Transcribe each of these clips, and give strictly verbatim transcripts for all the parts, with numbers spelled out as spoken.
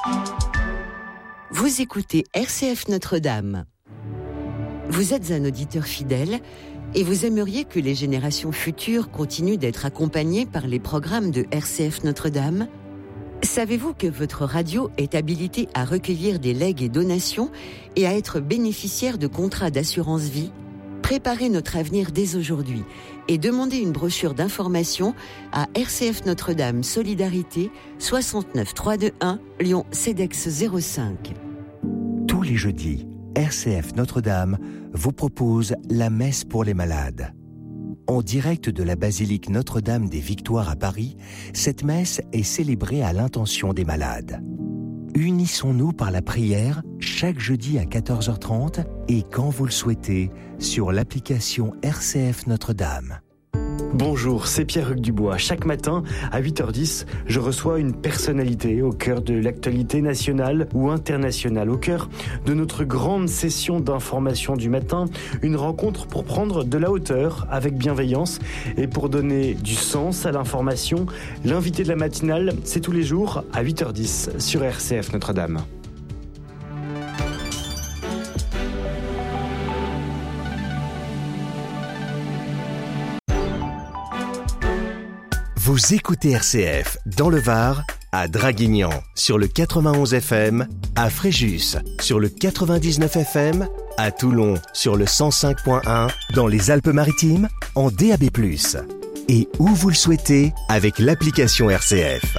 Vous écoutez R C F Notre-Dame. Vous êtes un auditeur fidèle et vous aimeriez que les générations futures continuent d'être accompagnées par les programmes de R C F Notre-Dame ? Savez-vous que votre radio est habilitée à recueillir des legs et donations et à être bénéficiaire de contrats d'assurance vie ? Préparez notre avenir dès aujourd'hui et demandez une brochure d'information à R C F Notre-Dame Solidarité soixante-neuf trois cent vingt-et-un Lyon Cedex zéro cinq. Tous les jeudis, R C F Notre-Dame vous propose la messe pour les malades. En direct de la basilique Notre-Dame des Victoires à Paris, cette messe est célébrée à l'intention des malades. Unissons-nous par la prière chaque jeudi à quatorze heures trente et quand vous le souhaitez sur l'application R C F Notre-Dame. Bonjour, c'est Pierre-Hugues Dubois. Chaque matin, à huit heures dix, je reçois une personnalité au cœur de l'actualité nationale ou internationale, au cœur de notre grande session d'information du matin, une rencontre pour prendre de la hauteur avec bienveillance et pour donner du sens à l'information. L'invité de la matinale, c'est tous les jours à huit heures dix sur R C F Notre-Dame. Vous écoutez R C F dans le Var, à Draguignan sur le quatre-vingt-onze F M, à Fréjus sur le quatre-vingt-dix-neuf F M, à Toulon sur le cent cinq point un, dans les Alpes-Maritimes en D A B plus, et où vous le souhaitez avec l'application R C F.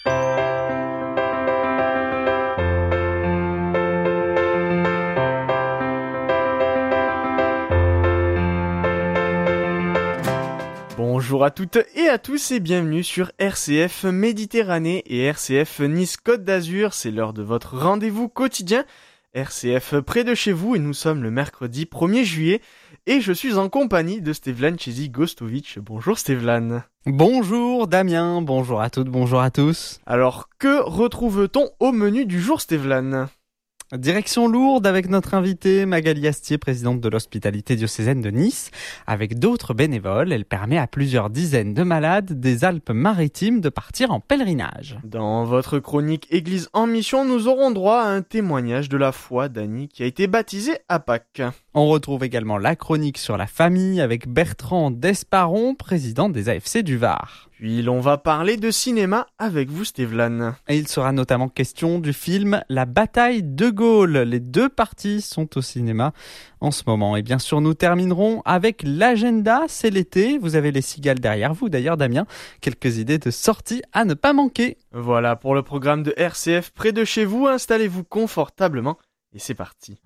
Bonjour à toutes et à tous et bienvenue sur R C F Méditerranée et R C F Nice Côte d'Azur. C'est l'heure de votre rendez-vous quotidien R C F près de chez vous et nous sommes le mercredi premier juillet et je suis en compagnie de Stevlan Chezi-Gostovic. Bonjour Stevlan. Bonjour Damien, bonjour à toutes, bonjour à tous. Alors que retrouve-t-on au menu du jour Stevlan ? Direction Lourdes avec notre invitée Magali Astier, présidente de l'hospitalité diocésaine de Nice. Avec d'autres bénévoles, elle permet à plusieurs dizaines de malades des Alpes-Maritimes de partir en pèlerinage. Dans votre chronique Église en mission, nous aurons droit à un témoignage de la foi d'Annie qui a été baptisée à Pâques. On retrouve également la chronique sur la famille avec Bertrand Desparon, président des A F C du Var. Puis l'on va parler de cinéma avec vous Stevlan. Et il sera notamment question du film La bataille de Gaulle. Les deux parties sont au cinéma en ce moment. Et bien sûr, nous terminerons avec l'agenda. C'est l'été. Vous avez les cigales derrière vous. D'ailleurs, Damien, quelques idées de sorties à ne pas manquer. Voilà pour le programme de R C F près de chez vous. Installez-vous confortablement et c'est parti.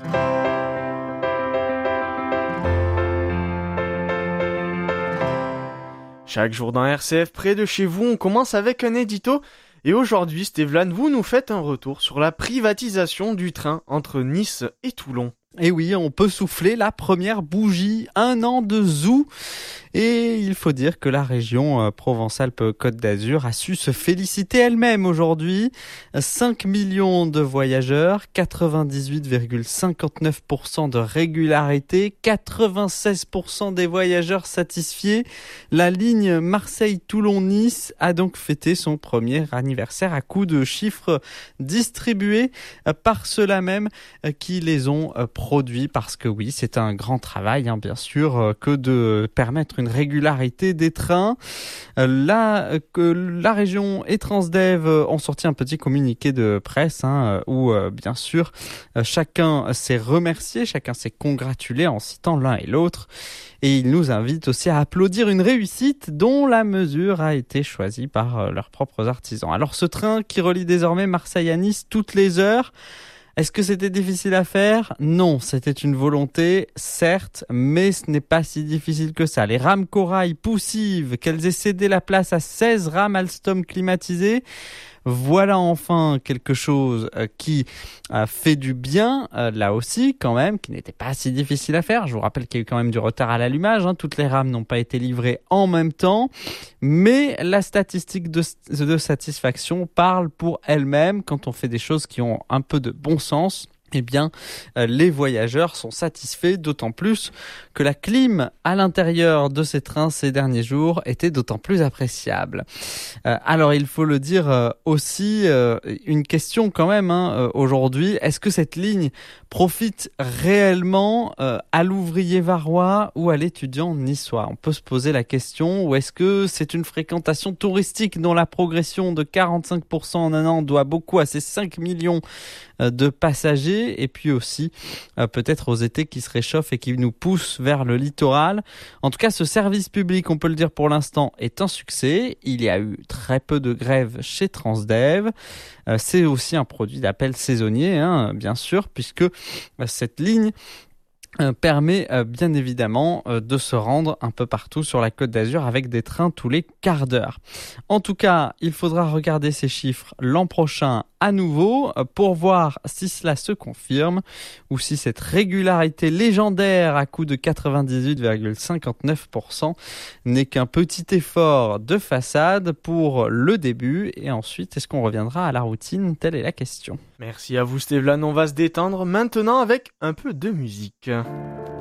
Chaque jour dans R C F près de chez vous, on commence avec un édito. Et aujourd'hui, Stevlan, vous nous faites un retour sur la privatisation du train entre Nice et Toulon. Et oui, on peut souffler la première bougie, un an de zoo. Et il faut dire que la région Provence-Alpes-Côte d'Azur a su se féliciter elle-même aujourd'hui. cinq millions de voyageurs, quatre-vingt-dix-huit virgule cinquante-neuf pour cent de régularité, quatre-vingt-seize pour cent des voyageurs satisfaits. La ligne Marseille-Toulon-Nice a donc fêté son premier anniversaire à coups de chiffres distribués par ceux-là même qui les ont produits. Parce que oui, c'est un grand travail, hein, bien sûr, que de permettre une régularité des trains. Là, que la région et Transdev ont sorti un petit communiqué de presse hein, où, bien sûr, chacun s'est remercié, chacun s'est congratulé en citant l'un et l'autre. Et ils nous invitent aussi à applaudir une réussite dont la mesure a été choisie par leurs propres artisans. Alors, ce train qui relie désormais Marseille à Nice toutes les heures, est-ce que c'était difficile à faire ? Non, c'était une volonté, certes, mais ce n'est pas si difficile que ça. Les rames corail poussives, qu'elles aient cédé la place à seize rames Alstom climatisées, voilà enfin quelque chose qui a fait du bien, là aussi quand même, qui n'était pas si difficile à faire. Je vous rappelle qu'il y a eu quand même du retard à l'allumage, hein. Toutes les rames n'ont pas été livrées en même temps, mais la statistique de, de satisfaction parle pour elle-même quand on fait des choses qui ont un peu de bon sens. eh bien, euh, les voyageurs sont satisfaits, d'autant plus que la clim à l'intérieur de ces trains ces derniers jours était d'autant plus appréciable. Euh, alors, il faut le dire euh, aussi, euh, une question quand même hein, euh, aujourd'hui, est-ce que cette ligne profite réellement euh, à l'ouvrier varois ou à l'étudiant niçois ? On peut se poser la question, ou est-ce que c'est une fréquentation touristique dont la progression de quarante-cinq pour cent en un an doit beaucoup à ces cinq millions de passagers, et puis aussi euh, peut-être aux étés qui se réchauffent et qui nous poussent vers le littoral. En tout cas, ce service public, on peut le dire pour l'instant, est un succès. Il y a eu très peu de grèves chez Transdev. Euh, c'est aussi un produit d'appel saisonnier, hein, bien sûr, puisque euh, cette ligne Euh, permet euh, bien évidemment euh, de se rendre un peu partout sur la Côte d'Azur avec des trains tous les quarts d'heure. En tout cas, il faudra regarder ces chiffres l'an prochain à nouveau euh, pour voir si cela se confirme ou si cette régularité légendaire à coût de quatre-vingt-dix-huit virgule cinquante-neuf pour cent n'est qu'un petit effort de façade pour le début, et ensuite est-ce qu'on reviendra à la routine ? Telle est la question. Merci à vous Stevlan, on va se détendre maintenant avec un peu de musique.